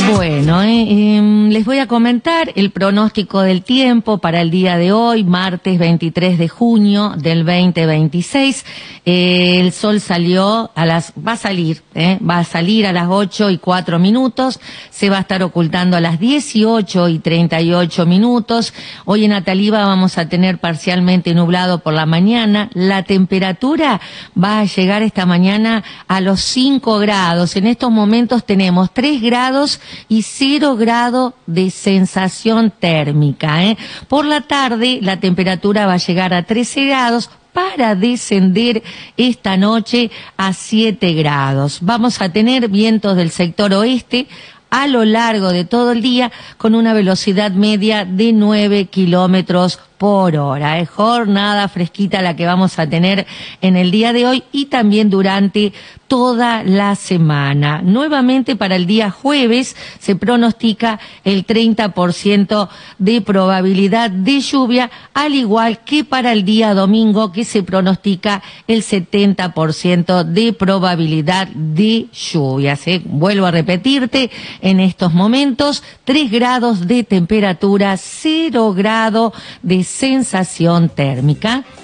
Bueno, les voy a comentar el pronóstico del tiempo para el día de hoy, martes 23 de junio del 2026. El sol va a salir a las 8:04, se va a estar ocultando a las 18:38. Hoy en Ataliva vamos a tener parcialmente nublado por la mañana. La temperatura va a llegar esta mañana a los 5 grados. En estos momentos tenemos 3 grados y 0 grado de sensación térmica. Por la tarde la temperatura va a llegar a 13 grados para descender esta noche a 7 grados. Vamos a tener vientos del sector oeste a lo largo de todo el día con una velocidad media de 9 kilómetros por hora. Es jornada fresquita la que vamos a tener en el día de hoy y también durante toda la semana. Nuevamente para el día jueves se pronostica el 30% de probabilidad de lluvia, al igual que para el día domingo, que se pronostica el 70% de probabilidad de lluvias. Vuelvo a repetirte, en estos momentos 3 grados de temperatura, 0 grado de sensación térmica.